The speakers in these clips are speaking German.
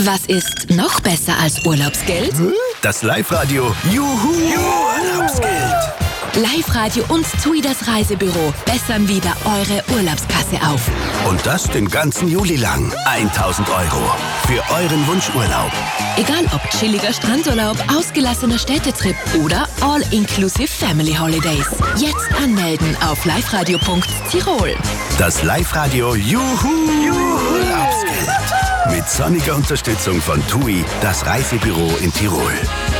Was ist noch besser als Urlaubsgeld? Das Live-Radio Juhu Urlaubsgeld. Live-Radio und TUI, das Reisebüro, bessern wieder eure Urlaubskasse auf. Und das den ganzen Juli lang. 1.000 Euro für euren Wunschurlaub. Egal ob chilliger Strandurlaub, ausgelassener Städtetrip oder All-Inclusive Family Holidays. Jetzt anmelden auf liveradio.tirol. Das Live-Radio Juhu Urlaubsgeld. Mit sonniger Unterstützung von TUI, das Reisebüro in Tirol.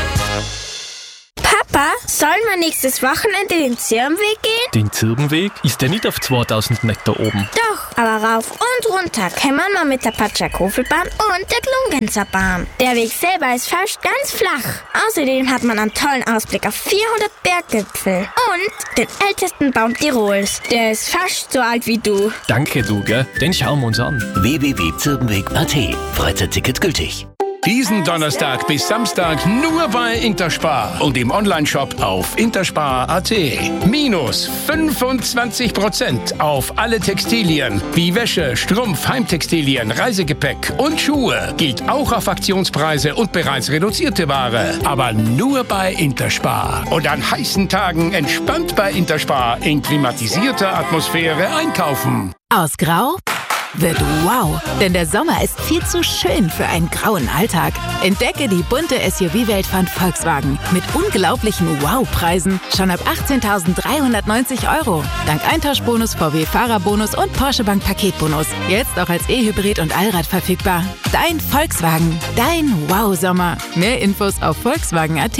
Papa, sollen wir nächstes Wochenende den Zirbenweg gehen? Den Zirbenweg? Ist der nicht auf 2000 Meter oben? Doch, aber rauf und runter kämmern wir mit der Patschakofelbahn und der Glungenser Bahn. Der Weg selber ist fast ganz flach. Außerdem hat man einen tollen Ausblick auf 400 Berggipfel und den ältesten Baum Tirols. Der ist fast so alt wie du. Danke, du, gell? Den schauen wir uns an. www.zirbenweg.at. Freizeittticket gültig. Diesen Donnerstag bis Samstag nur bei Interspar und im Onlineshop auf interspar.at. Minus 25% auf alle Textilien wie Wäsche, Strumpf, Heimtextilien, Reisegepäck und Schuhe. Gilt auch auf Aktionspreise und bereits reduzierte Ware. Aber nur bei Interspar. Und an heißen Tagen entspannt bei Interspar in klimatisierter Atmosphäre einkaufen. Aus Grau wird wow, denn der Sommer ist viel zu schön für einen grauen Alltag. Entdecke die bunte SUV-Welt von Volkswagen mit unglaublichen Wow-Preisen schon ab 18.390 €. Dank Eintauschbonus, VW-Fahrerbonus und Porsche Bank Paketbonus. Jetzt auch als E-Hybrid und Allrad verfügbar. Dein Volkswagen, dein Wow-Sommer. Mehr Infos auf volkswagen.at.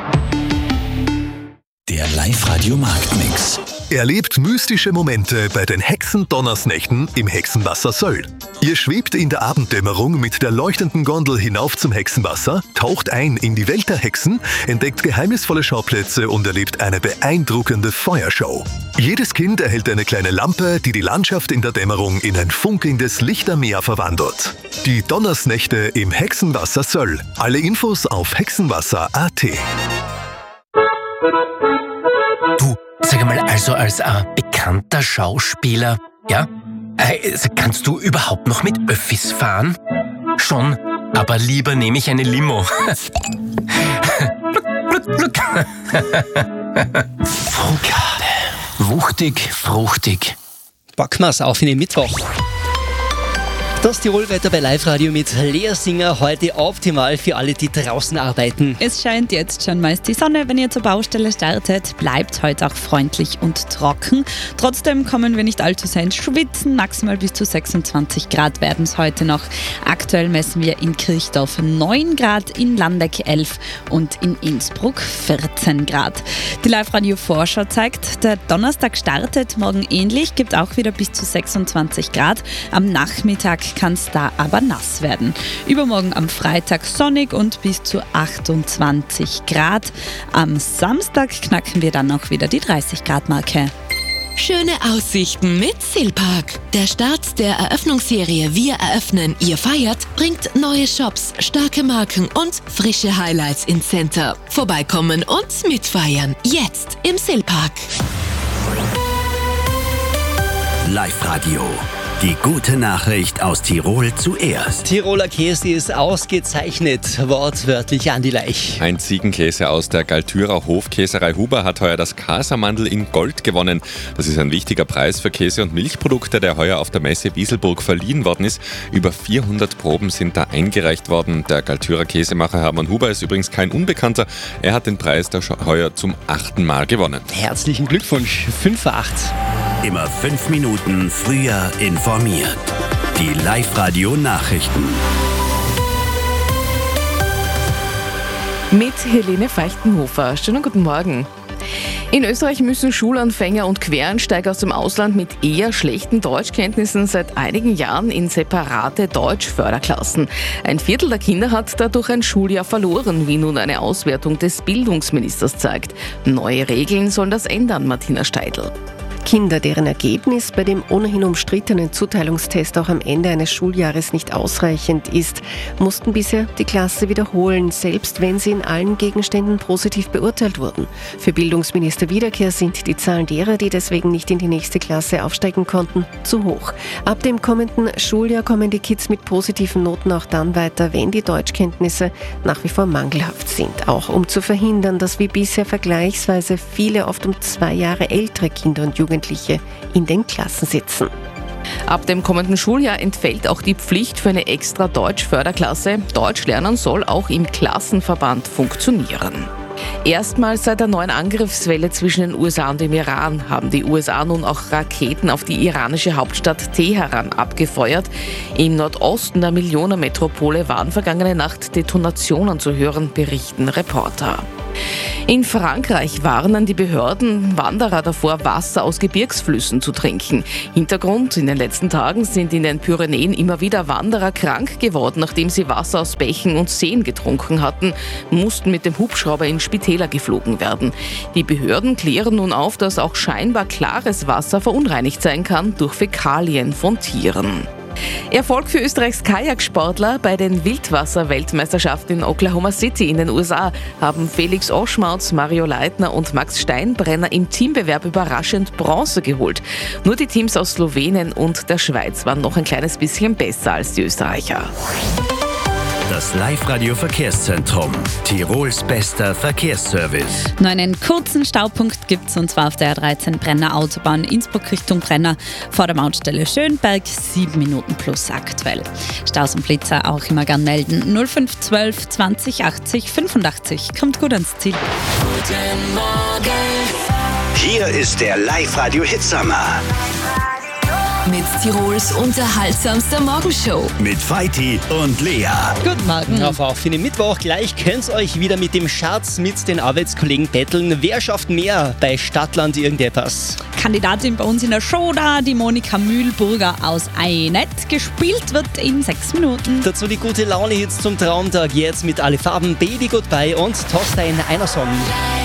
Der Live-Radio Marktmix. Erlebt mystische Momente bei den Hexendonnersnächten im Hexenwasser Söll. Ihr schwebt in der Abenddämmerung mit der leuchtenden Gondel hinauf zum Hexenwasser, taucht ein in die Welt der Hexen, entdeckt geheimnisvolle Schauplätze und erlebt eine beeindruckende Feuershow. Jedes Kind erhält eine kleine Lampe, die die Landschaft in der Dämmerung in ein funkelndes Lichtermeer verwandelt. Die Donnersnächte im Hexenwasser Söll. Alle Infos auf hexenwasser.at. Du, sag mal, also als bekannter Schauspieler, ja, kannst du überhaupt noch mit Öffis fahren? Schon, aber lieber nehme ich eine Limo. Frukade. Wuchtig, fruchtig. Packen wir's auf in den Mittwoch. Das Tirolwetter bei Live-Radio mit Lea Singer, heute optimal für alle, die draußen arbeiten. Es scheint jetzt schon meist die Sonne, wenn ihr zur Baustelle startet. Bleibt heute auch freundlich und trocken. Trotzdem kommen wir nicht allzu sehr ins Schwitzen. Maximal bis zu 26 Grad werden es heute noch. Aktuell messen wir in Kirchdorf 9 Grad, in Landeck 11 und in Innsbruck 14 Grad. Die Live-Radio-Vorschau zeigt, der Donnerstag startet morgen ähnlich, gibt auch wieder bis zu 26 Grad. Am Nachmittag kann es da aber nass werden. Übermorgen am Freitag sonnig und bis zu 28 Grad. Am Samstag knacken wir dann auch wieder die 30 Grad Marke. Schöne Aussichten mit Silpark. Der Start der Eröffnungsserie Wir eröffnen, ihr feiert bringt neue Shops, starke Marken und frische Highlights ins Center. Vorbeikommen und mitfeiern. Jetzt im Silpark. Live-Radio. Die gute Nachricht aus Tirol zuerst. Tiroler Käse ist ausgezeichnet, wortwörtlich Andi Leich. Ein Ziegenkäse aus der Galtürer Hofkäserei Huber hat heuer das Casamandel in Gold gewonnen. Das ist ein wichtiger Preis für Käse- und Milchprodukte, der heuer auf der Messe Wieselburg verliehen worden ist. Über 400 Proben sind da eingereicht worden. Der Galtürer Käsemacher Hermann Huber ist übrigens kein Unbekannter. Er hat den Preis heuer zum 8. Mal gewonnen. Herzlichen Glückwunsch, 5 vor 8. Immer 5 Minuten früher informiert. Die Live-Radio-Nachrichten. Mit Helene Feichtenhofer. Schönen guten Morgen. In Österreich müssen Schulanfänger und Quereinsteiger aus dem Ausland mit eher schlechten Deutschkenntnissen seit einigen Jahren in separate Deutschförderklassen. Ein Viertel der Kinder hat dadurch ein Schuljahr verloren, wie nun eine Auswertung des Bildungsministers zeigt. Neue Regeln sollen das ändern, Martina Steidl. Kinder, deren Ergebnis bei dem ohnehin umstrittenen Zuteilungstest auch am Ende eines Schuljahres nicht ausreichend ist, mussten bisher die Klasse wiederholen, selbst wenn sie in allen Gegenständen positiv beurteilt wurden. Für Bildungsminister Wiederkehr sind die Zahlen derer, die deswegen nicht in die nächste Klasse aufsteigen konnten, zu hoch. Ab dem kommenden Schuljahr kommen die Kids mit positiven Noten auch dann weiter, wenn die Deutschkenntnisse nach wie vor mangelhaft sind. Auch um zu verhindern, dass wie bisher vergleichsweise viele oft um 2 Jahre ältere Kinder und Jugendliche in den Klassen sitzen. Ab dem kommenden Schuljahr entfällt auch die Pflicht für eine extra Deutsch-Förderklasse. Deutsch lernen soll auch im Klassenverband funktionieren. Erstmals seit der neuen Angriffswelle zwischen den USA und dem Iran haben die USA nun auch Raketen auf die iranische Hauptstadt Teheran abgefeuert. Im Nordosten der Millionenmetropole waren vergangene Nacht Detonationen zu hören, berichten Reporter. In Frankreich warnen die Behörden Wanderer davor, Wasser aus Gebirgsflüssen zu trinken. Hintergrund: In den letzten Tagen sind in den Pyrenäen immer wieder Wanderer krank geworden, nachdem sie Wasser aus Bächen und Seen getrunken hatten, mussten mit dem Hubschrauber in Spitäler geflogen werden. Die Behörden klären nun auf, dass auch scheinbar klares Wasser verunreinigt sein kann durch Fäkalien von Tieren. Erfolg für Österreichs Kajaksportler. Bei den Wildwasser-Weltmeisterschaften in Oklahoma City in den USA haben Felix Oschmautz, Mario Leitner und Max Steinbrenner im Teambewerb überraschend Bronze geholt. Nur die Teams aus Slowenien und der Schweiz waren noch ein kleines bisschen besser als die Österreicher. Das Live-Radio-Verkehrszentrum. Tirols bester Verkehrsservice. Nur einen kurzen Staupunkt gibt es, und zwar auf der A13 Brenner Autobahn Innsbruck Richtung Brenner vor der Mautstelle Schönberg, 7 Minuten plus aktuell. Staus und Blitzer auch immer gern melden. 0512 20 80 85. Kommt gut ans Ziel. Guten Morgen. Hier ist der Live-Radio-Hitsommer. Mit Tirols unterhaltsamster Morgenshow. Mit Feiti und Lea. Guten Morgen. Auch für den Mittwoch. Gleich könnt ihr euch wieder mit dem Schatz mit den Arbeitskollegen betteln. Wer schafft mehr bei Stadtland irgendetwas? Kandidatin bei uns in der Show da, die Monika Mühlburger aus Einet. Gespielt wird in 6 Minuten. Dazu die gute Laune-Hits zum Traumtag. Jetzt mit Alle Farben, Baby Goodbye und Thorstein Einerson.